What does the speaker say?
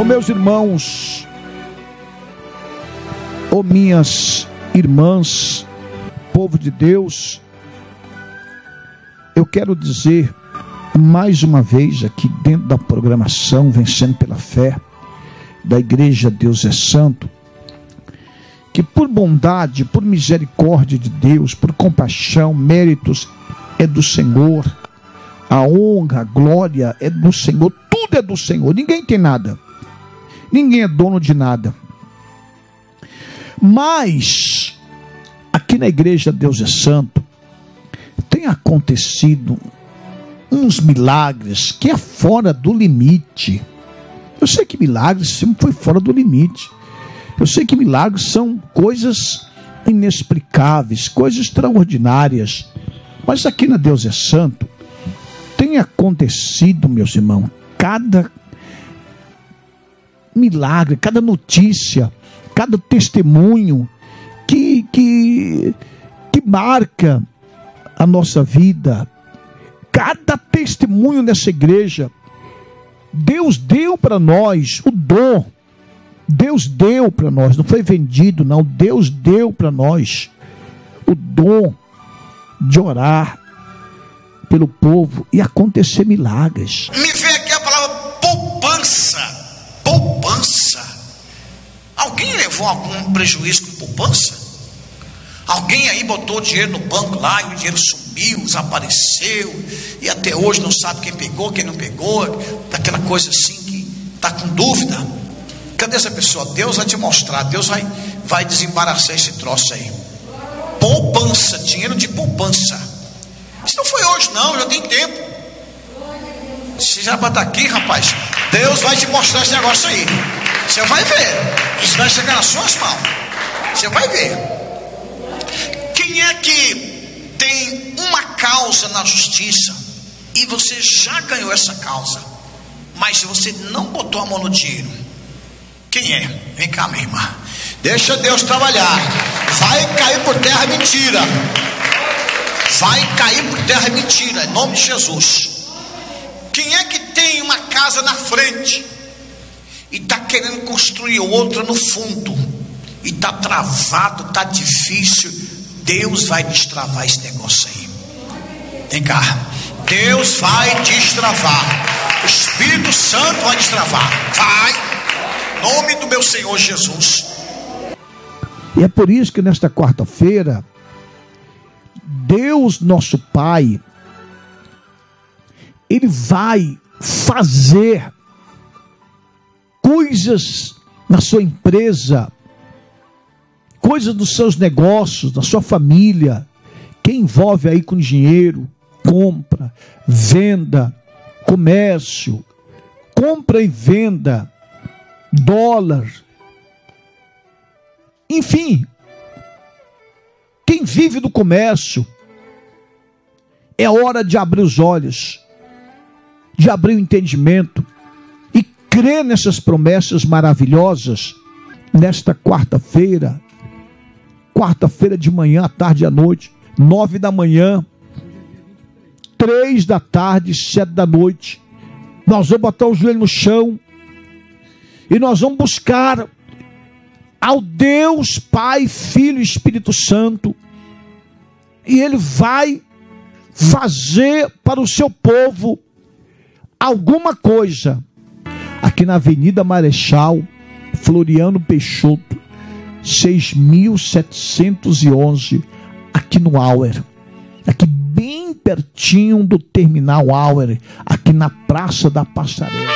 meus irmãos, minhas irmãs, povo de Deus, eu quero dizer mais uma vez aqui dentro da programação Vencendo pela Fé da Igreja Deus é Santo, que por bondade, por misericórdia de Deus, por compaixão, méritos é do Senhor, a honra, a glória é do Senhor, tudo é do Senhor, ninguém tem nada, ninguém é dono de nada. Mas aqui na Igreja Deus é Santo tem acontecido uns milagres que é fora do limite. Eu sei que milagres sempre foi fora do limite. Eu sei que milagres são coisas inexplicáveis, coisas extraordinárias. Mas aqui na Deus é Santo tem acontecido, meus irmãos, cada milagre, cada notícia, cada testemunho que marca a nossa vida. Cada testemunho nessa igreja, Deus deu para nós o dom. Deus deu para nós, não foi vendido não. Deus deu para nós o dom de orar pelo povo e acontecer milagres. Me vem aqui a palavra poupança. Poupança. Alguém levou algum prejuízo com poupança? Alguém aí botou dinheiro no banco lá e o dinheiro sumiu, desapareceu, e até hoje não sabe quem pegou, quem não pegou, daquela coisa assim que está com dúvida. Cadê essa pessoa? Deus vai te mostrar, Deus vai desembaraçar esse troço aí. Poupança, dinheiro de poupança. Isso não foi hoje não, já tem tempo. Você já vai estar aqui, rapaz. Deus vai te mostrar esse negócio aí. Você vai ver. Isso vai chegar nas suas mãos. Você vai ver. Quem é que tem uma causa na justiça e você já ganhou essa causa, mas você não botou a mão no dinheiro? Quem é? Vem cá, minha irmã. Deixa Deus trabalhar. Vai cair por terra mentira. Vai cair por terra mentira, em nome de Jesus. Quem é que tem uma casa na frente e está querendo construir outra no fundo e está travado, está difícil? Deus vai destravar esse negócio aí. Vem cá. Deus vai destravar. O Espírito Santo vai destravar. Vai. Em nome do meu Senhor Jesus. E é por isso que nesta quarta-feira, Deus nosso Pai, Ele vai fazer coisas na sua empresa, coisas dos seus negócios, da sua família, que envolve aí com dinheiro, compra, venda, comércio, compra e venda, dólar, enfim, quem vive do comércio, é hora de abrir os olhos, de abrir o entendimento e crer nessas promessas maravilhosas nesta quarta-feira de manhã, à tarde e à noite, 9 da manhã, 3 da tarde, 7 da noite. Nós vamos botar o joelho no chão e nós vamos buscar ao Deus Pai, Filho e Espírito Santo, e Ele vai fazer para o seu povo alguma coisa aqui na Avenida Marechal Floriano Peixoto, 6.711, aqui no Auer, aqui bem pertinho do Terminal Auer, aqui na Praça da Passarela.